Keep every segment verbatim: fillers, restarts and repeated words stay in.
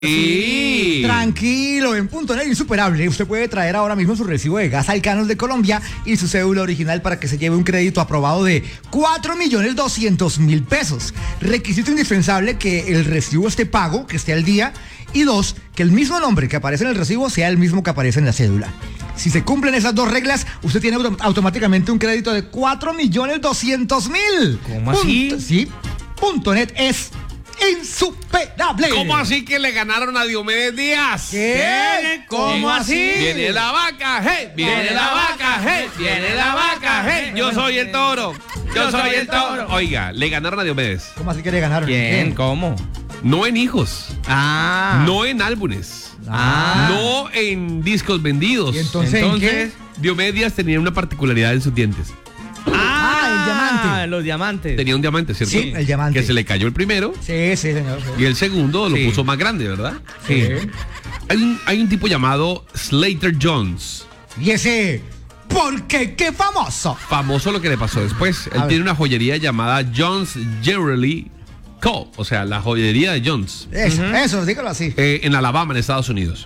Sí. Tranquilo, en Punto Net Insuperable usted puede traer ahora mismo su recibo de gas Alcanos de Colombia y su cédula original para que se lleve un crédito aprobado de cuatro millones doscientos mil pesos. Requisito indispensable: que el recibo esté pago, que esté al día, y dos, que el mismo nombre que aparece en el recibo sea el mismo que aparece en la cédula. Si se cumplen esas dos reglas, usted tiene autom- automáticamente un crédito de cuatro millones doscientos mil. ¿Cómo así? Punto, sí, Punto Net es insuperable. ¿Cómo así que le ganaron a Diomedes Díaz? ¿Qué? ¿Cómo así? Viene la vaca, hey, viene la vaca, hey, viene la vaca, hey. Yo soy el toro, yo soy el toro. Oiga, le ganaron a Diomedes. ¿Cómo así que le ganaron? ¿Quién? ¿Qué? ¿Cómo? No en hijos, Ah. no en álbumes, Ah. no en discos vendidos. ¿Y entonces, en Entonces, Diomedes Díaz tenía una particularidad en sus dientes. Ah, el diamante. Los diamantes. Tenía un diamante, ¿cierto? Sí, el diamante. Que se le cayó el primero Sí, sí, señor. sí. y el segundo lo Sí. puso más grande, ¿verdad? Sí. Hay un, hay un tipo llamado Slater Jones. Y ese, ¿por qué? ¡Qué famoso! Famoso lo que le pasó después. Él ver. tiene una joyería llamada Jones Jewelry Co. O sea, la joyería de Jones. Eso, eso, dígalo así. eh, en Alabama, en Estados Unidos.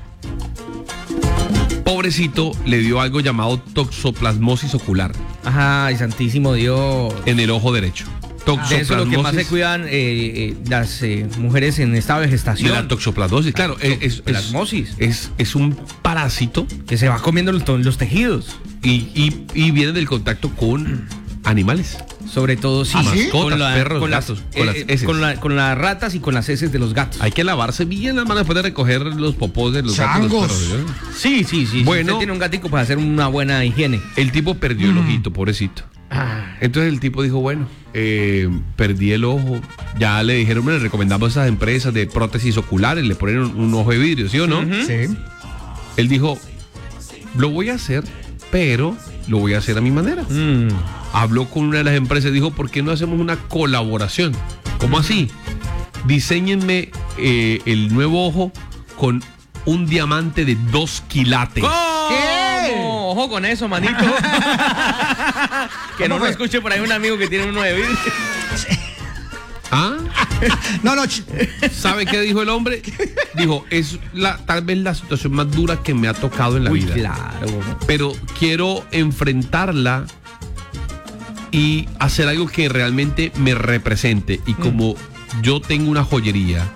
Pobrecito, le dio algo llamado toxoplasmosis ocular Ajá, y santísimo Dios. en el ojo derecho. De eso es lo que más se Toxoplasmosis- cuidan eh, eh, las eh, mujeres en estado de de gestación. la toxoplasmosis, claro, es, es, es, Toxoplasmosis. es, es un parásito Que se va comiendo los, los tejidos. y, y, y viene del contacto con animales. Sobre todo sí. ¿Ah, sí? Mascotas, perros, con gatos, las, con las eh, heces. con, la- con las ratas y con las heces de los gatos. Hay que lavarse bien las manos después de recoger los popós de los gatos. y los Changos. perros, ¿no? Sí, sí, sí. Bueno. Si usted tiene un gatico para hacer una buena higiene. El tipo perdió el ojito, pobrecito. Ah. Entonces el tipo dijo, bueno, eh, perdí el ojo. Ya le dijeron, bueno, le recomendamos a esas empresas de prótesis oculares, le ponen un, un ojo de vidrio, ¿sí o no? Sí. Él dijo, lo voy a hacer, pero lo voy a hacer a mi manera. Mm. Habló con una de las empresas y dijo, ¿por qué no hacemos una colaboración? ¿Cómo así? Diséñenme eh, el nuevo ojo con un diamante de dos quilates. ¿Qué? ¿Cómo? Ojo con eso, manito. Que no ¿Cómo lo fue? escuche por ahí un amigo que tiene uno de vidrio. ¿Ah? No, no, ch- ¿Sabe qué dijo el hombre? Dijo, es la, tal vez la situación más dura que me ha tocado en la Uy, vida. claro. Pero quiero enfrentarla y hacer algo que realmente me represente. Y como yo tengo una joyería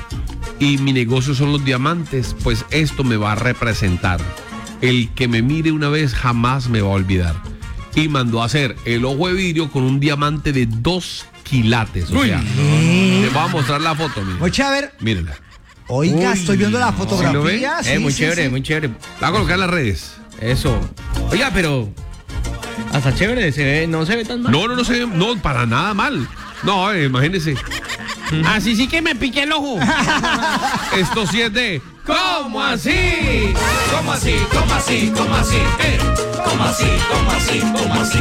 y mi negocio son los diamantes, pues esto me va a representar. El que me mire una vez jamás me va a olvidar. Y mandó a hacer el ojo de vidrio con un diamante de dos quilates. O Uy. sea, le voy a mostrar la foto, mire. Voy a ver. Mírenla. Oiga, Uy, estoy viendo la ¿sí lo fotografía. ve? Sí, eh, muy sí, chévere, sí. muy chévere. La voy a colocar en las redes. Eso. Oiga, pero hasta chévere, se ve, no se ve tan mal. No, no, no sé, no, para nada mal. No, eh, imagínense. Así sí que me piqué el ojo. Esto sí es de. ¿Cómo así? ¿Cómo así? ¿Cómo así? ¿Cómo así? Eh, ¿Cómo así? ¿Cómo así? ¿Cómo así?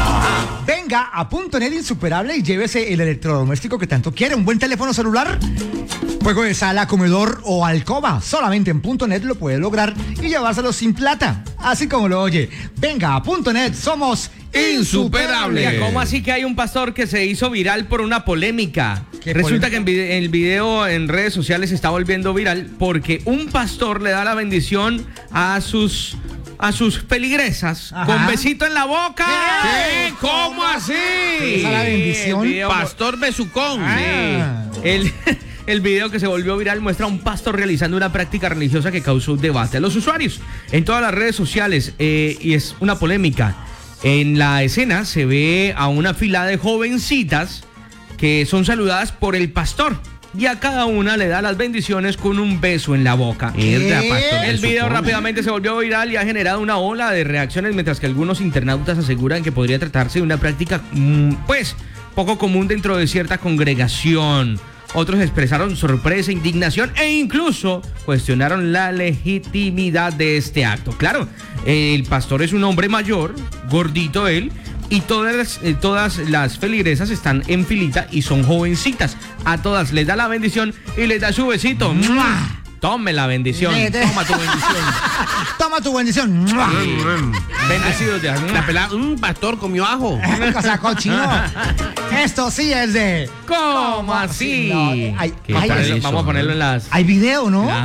Venga a Punto Net Insuperable y llévese el electrodoméstico que tanto quiere. Un buen teléfono celular, juego de sala, comedor o alcoba. Solamente en Punto Net lo puede lograr y llevárselo sin plata. Así como lo oye. Venga a Punto Net, somos Insuperable. Oiga, ¿cómo así que hay un pastor que se hizo viral por una polémica? ¿Qué Resulta polémica? que en vide- el video en redes sociales se está volviendo viral porque un pastor le da la bendición a sus a sus feligresas Ajá. con besito en la boca. ¿Qué? ¿Cómo así? Esa la bendición. El video- Pastor Besucón. Ah. Sí. El, el video que se volvió viral muestra a un pastor realizando una práctica religiosa que causó debate a los usuarios en todas las redes sociales eh, y es una polémica. En la escena se ve a una fila de jovencitas que son saludadas por el pastor y a cada una le da las bendiciones con un beso en la boca. Mierda, Pastor El video Besucón. rápidamente se volvió viral y ha generado una ola de reacciones mientras que algunos internautas aseguran que podría tratarse de una práctica mm, pues poco común dentro de cierta congregación. Otros expresaron sorpresa, indignación e incluso cuestionaron la legitimidad de este acto. Claro, el pastor es un hombre mayor, gordito él, y todas las, eh, todas las feligresas están en filita y son jovencitas. A todas les da la bendición y les da su besito. ¡Mua! Tome la bendición. Vete. Toma tu bendición. Toma tu bendición. ¡Mua! Bendecidos de La pelada, un pastor comió ajo. Cosa cochino. Esto sí es de... ¿Cómo así? No, hay, ¿Qué hay- tal Ponerlo- eso, vamos a ponerlo en las... hay video, ¿no? en la-